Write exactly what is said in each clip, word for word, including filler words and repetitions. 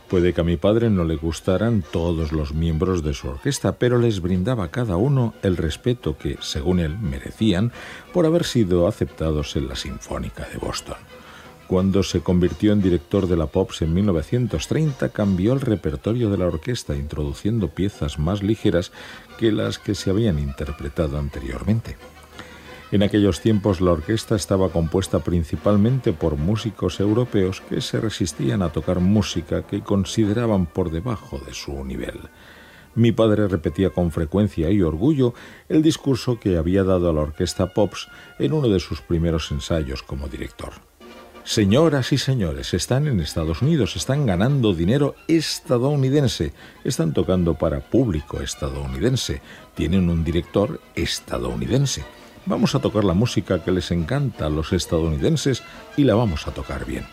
Puede que a mi padre no le gustaran todos los miembros de su orquesta, pero les brindaba a cada uno el respeto que, según él, merecían por haber sido aceptados en la Sinfónica de Boston. Cuando se convirtió en director de la Pops en mil novecientos treinta, cambió el repertorio de la orquesta, introduciendo piezas más ligeras que las que se habían interpretado anteriormente. En aquellos tiempos la orquesta estaba compuesta principalmente por músicos europeos que se resistían a tocar música que consideraban por debajo de su nivel. Mi padre repetía con frecuencia y orgullo el discurso que había dado a la orquesta Pops en uno de sus primeros ensayos como director. Señoras y señores, están en Estados Unidos, están ganando dinero estadounidense, están tocando para público estadounidense, tienen un director estadounidense. Vamos a tocar la música que les encanta a los estadounidenses y la vamos a tocar bien.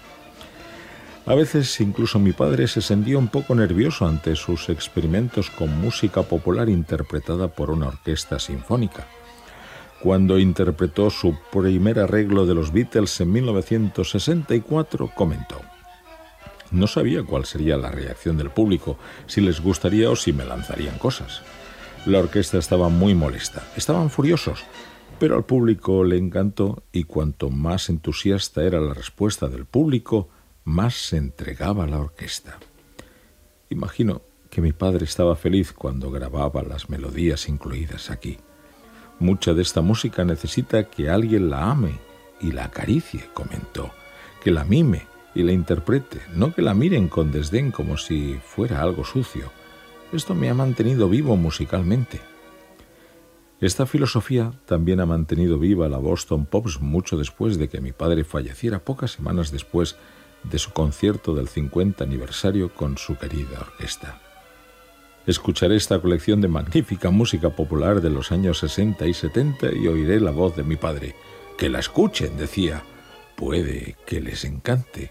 A veces incluso mi padre se sentía un poco nervioso ante sus experimentos con música popular interpretada por una orquesta sinfónica. Cuando interpretó su primer arreglo de los Beatles en mil novecientos sesenta y cuatro, comentó: no sabía cuál sería la reacción del público, si les gustaría o si me lanzarían cosas. La orquesta estaba muy molesta, estaban furiosos, pero al público le encantó y cuanto más entusiasta era la respuesta del público, más se entregaba a la orquesta. Imagino que mi padre estaba feliz cuando grababa las melodías incluidas aquí. Mucha de esta música necesita que alguien la ame y la acaricie, comentó, que la mime y la interprete, no que la miren con desdén como si fuera algo sucio. Esto me ha mantenido vivo musicalmente. Esta filosofía también ha mantenido viva la Boston Pops mucho después de que mi padre falleciera, pocas semanas después de su concierto del cincuenta aniversario con su querida orquesta. Escucharé esta colección de magnífica música popular de los años sesenta y setenta y oiré la voz de mi padre. «Que la escuchen», decía, «puede que les encante».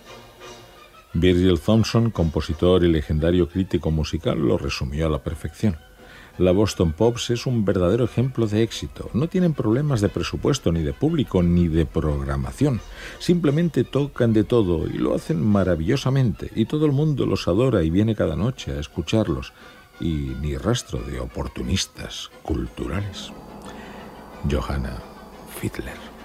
Virgil Thomson, compositor y legendario crítico musical, lo resumió a la perfección. La Boston Pops es un verdadero ejemplo de éxito. No tienen problemas de presupuesto, ni de público, ni de programación. Simplemente tocan de todo y lo hacen maravillosamente. Y todo el mundo los adora y viene cada noche a escucharlos. Y ni rastro de oportunistas culturales. Johanna Fiedler.